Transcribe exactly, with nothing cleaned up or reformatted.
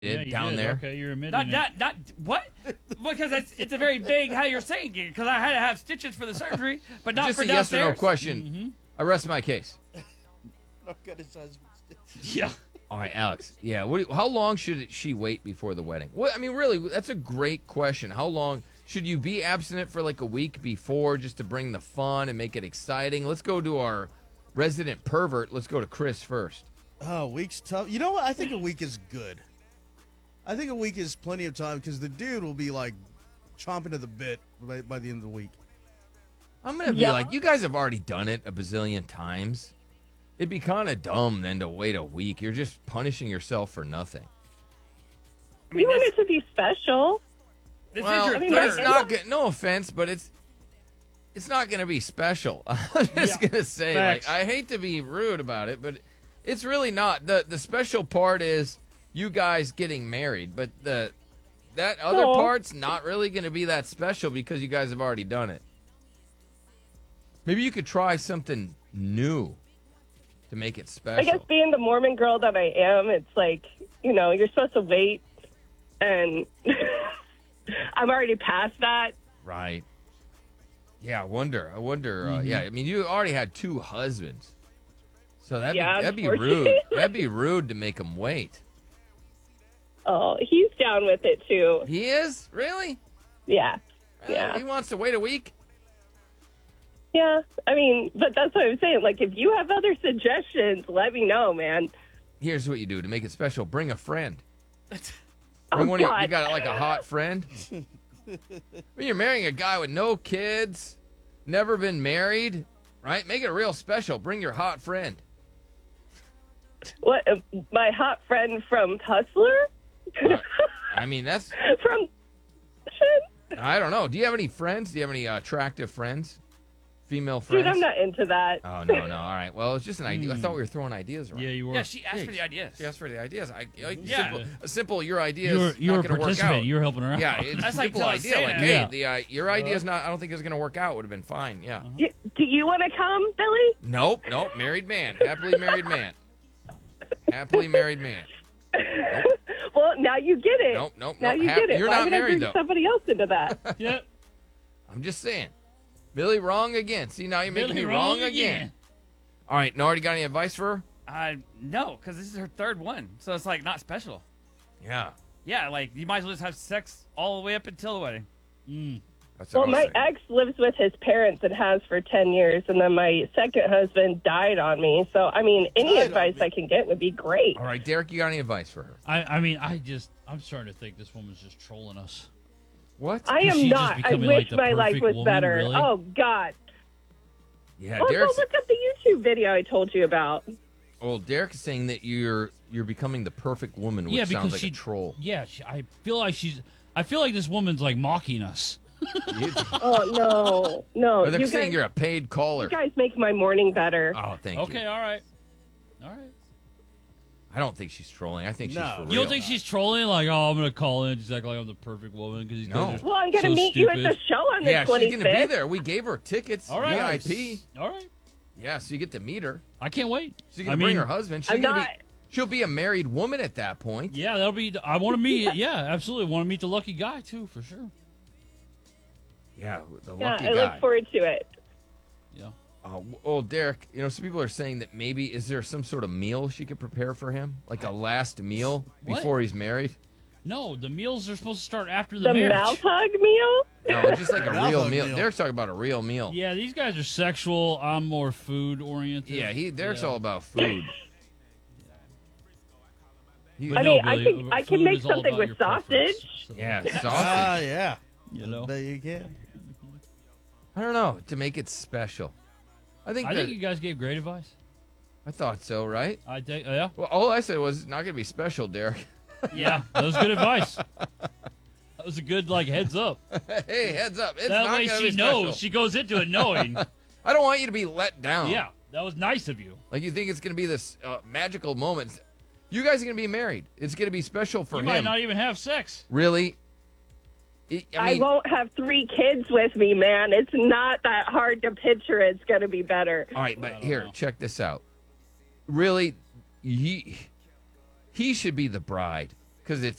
Yeah, down did. there. Okay, you're admitting Not, it. not, not, what? Because it's, it's a very vague how you're saying it, because I had to have stitches for the surgery, but not Just for a yes or downstairs. no question. Mm-hmm. I rest my case. Not got his husband's. Yeah. All right, Alex. Yeah. What? Do you, how long should she wait before the wedding? What? I mean, really, that's a great question. How long should you be abstinent for? Like a week before, just to bring the fun and make it exciting. Let's go to our resident pervert. Let's go to Chris first. Oh, week's tough. You know what? I think a week is good. I think a week is plenty of time because the dude will be like chomping at the bit by, by the end of the week. I'm gonna be Yeah. like, you guys have already done it a bazillion times. It'd be kind of dumb then to wait a week. You're just punishing yourself for nothing. I mean, You want this, it to be special. this well, is your I mean, but third. it's not good. No offense, but it's it's not gonna be special. I'm just Yeah. gonna say, Facts. like, I hate to be rude about it, but it's really not. the The special part is you guys getting married, but the that other No. part's not really gonna be that special because you guys have already done it. Maybe you could try something new to make it special. I guess being the Mormon girl that I am, it's like, you know, you're supposed to wait, and I'm already past that. Right. Yeah, I wonder. I wonder. Uh, Mm-hmm. yeah, I mean, you already had two husbands, so that'd Yeah, be that'd be unfortunately. rude. That'd be rude to make him wait. Oh, he's down with it too. He is really. Yeah, Uh, yeah, He wants to wait a week. yeah. I mean, but that's what I'm saying. Like, if you have other suggestions, let me know, man. Here's what you do to make it special: bring a friend. Oh, Bring one of your- you God. got like a hot friend. When you're marrying a guy with no kids, never been married, right? Make it real special. Bring your hot friend. What? uh, My hot friend from Hustler? Uh, I mean, that's from. I don't know. Do you have any friends? Do you have any uh, attractive friends? Female Dude, friends? I'm not into that. Oh, no, no. All right. Well, it's just an idea. I thought we were throwing ideas around. Yeah, you were. Yeah, she asked Yeah, for the ideas. She asked for the ideas. I, I, Yeah. simple, a simple, your idea you were, is you were not a going to work participant. out. You were helping her out. Yeah, it's a That's like simple Tell idea. Santa. Like, hey, Yeah. the, uh, your idea is not, I don't think it's going to work out. Would have been fine. Yeah. Y- Do you want to come, Billy? Nope, nope. Married man. Happily married man. Happily married man. Well, now you get it. Nope, nope, Now nope. you Hap- get it. you're Why not would I married, bring though. somebody else into that? Yeah. I'm just saying. Billy, wrong again. See, now you're making Billy, me wrong, wrong again. again. All right, no, already got any advice for her? Uh, no, because this is her third one, so it's like not special. Yeah. Yeah, like you might as well just have sex all the way up until the wedding. Mm. That's Well, what I my was thinking. ex lives with his parents and has for ten years, and then my second husband died on me. So, I mean, any Died on advice me. I can get would be great. All right, Derek, you got any advice for her? I, I mean, I just, I'm starting to think this woman's just trolling us. What? I Is am she just not. I becoming, wish like, the my life perfect was woman, better. really? Oh, God. Yeah, Oh, go Derek's look up the YouTube video I told you about. well, Derek's saying that you're you're becoming the perfect woman, which Yeah, sounds because like she, a troll. yeah, she, I feel like she's, I feel like this woman's like mocking us. You- Oh, no. No. Or they're You saying guys, you're a paid caller. you guys make my morning better. Oh, thank Okay, you. all right, all right. I don't think she's trolling. I think No. she's for real. You don't think she's trolling? Like, oh, I'm gonna call in, just act like I'm the perfect woman because these No. guys are Well, I'm going to so meet you at stupid. the show on the Yeah, she's going to be twenty-fifth. there. We gave her tickets. All right. V I P. All right, Yeah, so you get to meet her. I can't wait. She's I going to mean, bring her husband. She's I'm gonna not. be, she'll be a married woman at that point. yeah, that'll be. I want to meet. Yeah, absolutely, want to meet the lucky guy too, for sure. Yeah, the Yeah, lucky I guy. look forward to it. Yeah. Oh, oh, Derek, you know, some people are saying that maybe is there some sort of meal she could prepare for him? Like a last meal What? before he's married? No, the meals are supposed to start after the, The marriage. mouth hug meal? No, just like a Mouth real hug meal. meal. Derek's talking about a real meal. Yeah, these guys are sexual. I'm more food oriented. Yeah, he Derek's Yeah. all about food. He- But I no, mean, I Billy, can- I can food make is all something about with your preference, sausage. so- yeah, Ah, sausage. yeah. You know? Bet you can. I don't know, to make it special. I think I that, think you guys gave great advice. I thought so, right? I think, yeah, Well, all I said was it's not going to be special, Derek. yeah, that was good advice. That was a good like heads up. Hey, heads up. It's that not way going to she be special. knows. She goes into it knowing. I don't want you to be let down. Yeah, that was nice of you. Like you think it's going to be this uh, magical moment. You guys are going to be married. It's going to be special for You him. might not even have sex. Really? I I, I mean, won't have three kids with me, man. It's not that hard to picture it's going to be better. all right, but I don't here, know. check this out. Really, he, he should be the bride. because it's